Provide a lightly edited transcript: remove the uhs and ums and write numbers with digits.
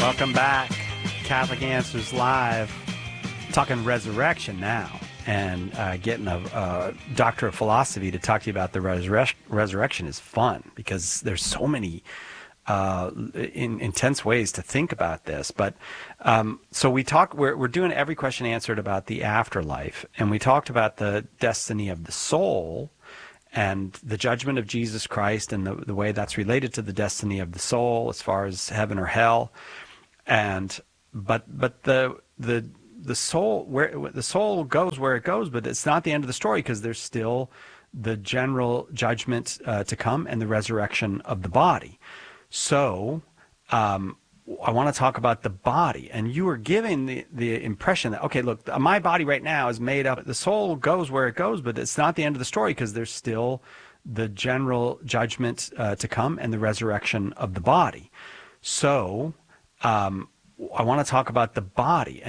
Welcome back. Catholic Answers Live. Talking resurrection now, and getting a doctor of philosophy to talk to you about the resurrection is fun because there's so many intense ways to think about this. But so we're doing every question answered about the afterlife, and we talked about the destiny of the soul and the judgment of Jesus Christ and the way that's related to the destiny of the soul as far as heaven or hell. And but the soul goes where it goes, but it's not the end of the story, because there's still the general judgment to come and the resurrection of the body. So I want to talk about the body, and you were giving the impression that, okay, look, my body right now is made up. The soul goes where it goes, but it's not the end of the story, because there's still the general judgment to come and the resurrection of the body. So I want to talk about the body.